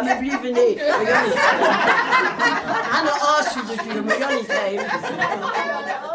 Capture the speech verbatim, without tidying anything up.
maar liever niet. Maar niet. Aan de as natuurlijk, maar Jan niet geven.